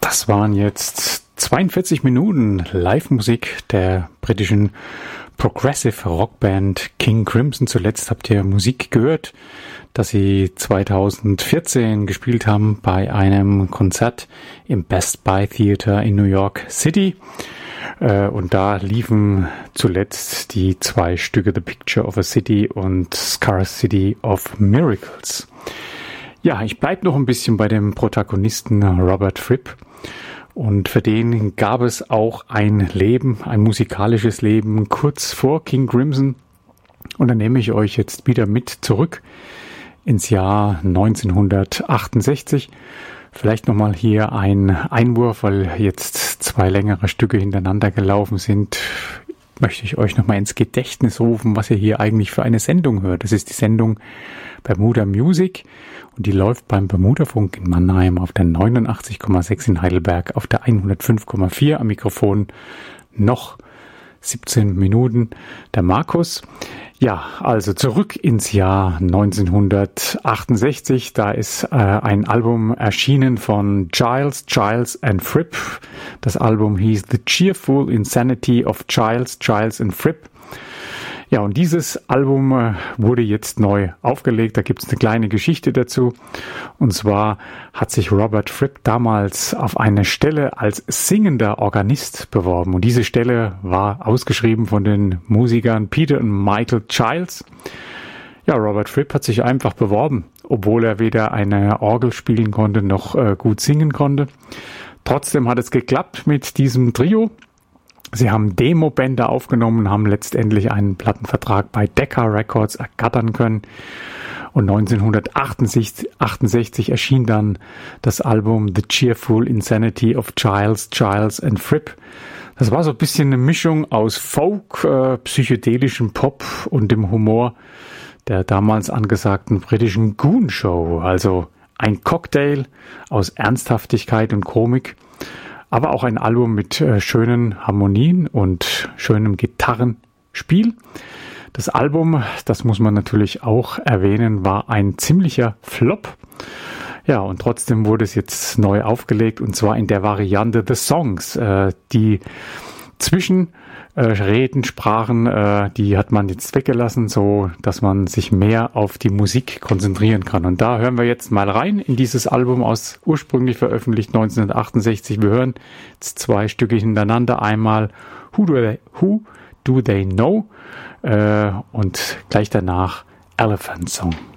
Das waren jetzt 42 Minuten Live-Musik der britischen Progressive Rockband King Crimson. Zuletzt habt ihr Musik gehört, das sie 2014 gespielt haben bei einem Konzert im Best Buy Theater in New York City. Und da liefen zuletzt die zwei Stücke The Picture of a City und Scarcity of Miracles. Ja, ich bleibe noch ein bisschen bei dem Protagonisten Robert Fripp. Und für den gab es auch ein Leben, ein musikalisches Leben kurz vor King Crimson. Und dann nehme ich euch jetzt wieder mit zurück ins Jahr 1968. Vielleicht nochmal hier ein Einwurf, weil jetzt zwei längere Stücke hintereinander gelaufen sind. Möchte ich euch nochmal ins Gedächtnis rufen, was ihr hier eigentlich für eine Sendung hört. Das ist die Sendung Bermuda Music und die läuft beim Bermuda-Funk in Mannheim auf der 89,6 in Heidelberg, auf der 105,4 am Mikrofon. Noch 17 Minuten der Markus. Ja, also zurück ins Jahr 1968. Da ist ein Album erschienen von Giles and Fripp. Das Album hieß The Cheerful Insanity of Giles and Fripp. Ja, und dieses Album wurde jetzt neu aufgelegt. Da gibt es eine kleine Geschichte dazu. Und zwar hat sich Robert Fripp damals auf eine Stelle als singender Organist beworben. Und diese Stelle war ausgeschrieben von den Musikern Peter und Michael Giles. Ja, Robert Fripp hat sich einfach beworben, obwohl er weder eine Orgel spielen konnte noch gut singen konnte. Trotzdem hat es geklappt mit diesem Trio. Sie haben Demo-Bänder aufgenommen, haben letztendlich einen Plattenvertrag bei Decca Records ergattern können. Und 1968 erschien dann das Album The Cheerful Insanity of Giles and Fripp. Das war so ein bisschen eine Mischung aus Folk, psychedelischem Pop und dem Humor der damals angesagten britischen Goon Show. Also ein Cocktail aus Ernsthaftigkeit und Komik. Aber auch ein Album mit schönen Harmonien und schönem Gitarrenspiel. Das Album, das muss man natürlich auch erwähnen, war ein ziemlicher Flop. Ja, und trotzdem wurde es jetzt neu aufgelegt und zwar in der Variante The Songs. Die Zwischenredensprachen, die hat man jetzt weggelassen, so dass man sich mehr auf die Musik konzentrieren kann. Und da hören wir jetzt mal rein in dieses Album aus ursprünglich veröffentlicht 1968. Wir hören jetzt zwei Stücke hintereinander. Einmal Who Do They Know und gleich danach Elephant Song.